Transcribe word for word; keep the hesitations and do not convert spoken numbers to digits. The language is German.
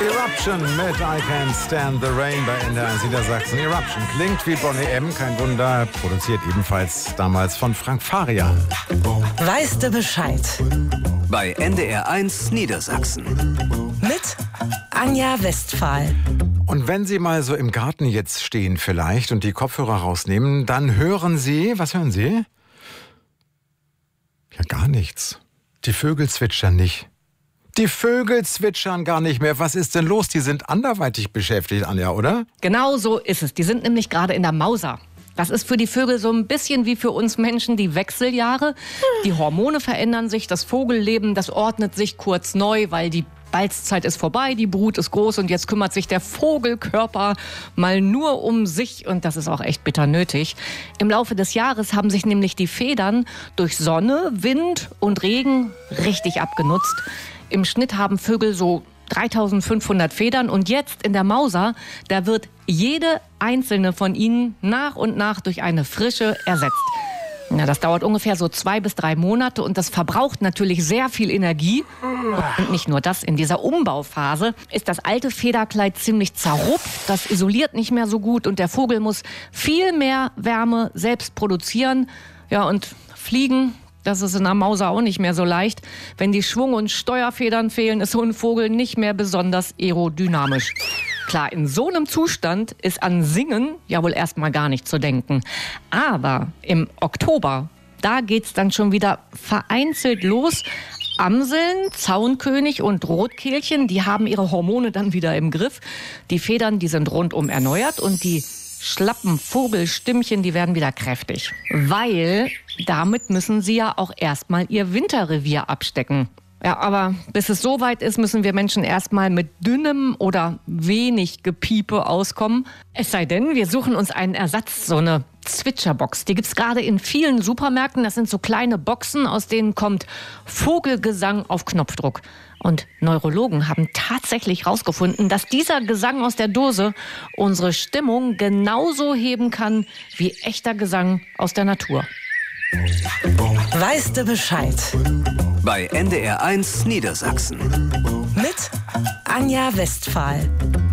Eruption mit I Can't Stand the Rain bei N D R eins Niedersachsen. Eruption klingt wie Boney M., kein Wunder, produziert ebenfalls damals von Frank Farian. Weißt du Bescheid? Bei N D R eins Niedersachsen. Mit Anja Westphal. Und wenn Sie mal so im Garten jetzt stehen vielleicht und die Kopfhörer rausnehmen, dann hören Sie, was hören Sie? Ja, gar nichts. Die Vögel zwitschern nicht. Die Vögel zwitschern gar nicht mehr. Was ist denn los? Die sind anderweitig beschäftigt, Anja, oder? Genau so ist es. Die sind nämlich gerade in der Mauser. Das ist für die Vögel so ein bisschen wie für uns Menschen die Wechseljahre. Die Hormone verändern sich, das Vogelleben, das ordnet sich kurz neu, weil die Balzzeit ist vorbei, die Brut ist groß und jetzt kümmert sich der Vogelkörper mal nur um sich und das ist auch echt bitter nötig. Im Laufe des Jahres haben sich nämlich die Federn durch Sonne, Wind und Regen richtig abgenutzt. Im Schnitt haben Vögel so dreitausendfünfhundert Federn und jetzt in der Mauser, da wird jede einzelne von ihnen nach und nach durch eine frische ersetzt. Ja, das dauert ungefähr so zwei bis drei Monate und das verbraucht natürlich sehr viel Energie. Und nicht nur das, in dieser Umbauphase ist das alte Federkleid ziemlich zerrupft, das isoliert nicht mehr so gut und der Vogel muss viel mehr Wärme selbst produzieren. Ja, und fliegen, das ist in der Mauser auch nicht mehr so leicht. Wenn die Schwung- und Steuerfedern fehlen, ist so ein Vogel nicht mehr besonders aerodynamisch. Klar, in so einem Zustand ist an Singen ja wohl erstmal gar nicht zu denken. Aber im Oktober, da geht's dann schon wieder vereinzelt los. Amseln, Zaunkönig und Rotkehlchen, die haben ihre Hormone dann wieder im Griff. Die Federn, die sind rundum erneuert und die schlappen Vogelstimmchen, die werden wieder kräftig. Weil damit müssen sie ja auch erstmal ihr Winterrevier abstecken. Ja, aber bis es so weit ist, müssen wir Menschen erstmal mit dünnem oder wenig Gepiepe auskommen. Es sei denn, wir suchen uns einen Ersatz, so eine Zwitscherbox. Die gibt's gerade in vielen Supermärkten. Das sind so kleine Boxen, aus denen kommt Vogelgesang auf Knopfdruck. Und Neurologen haben tatsächlich herausgefunden, dass dieser Gesang aus der Dose unsere Stimmung genauso heben kann wie echter Gesang aus der Natur. Weißt du Bescheid? Bei N D R eins Niedersachsen. Mit Anja Westphal.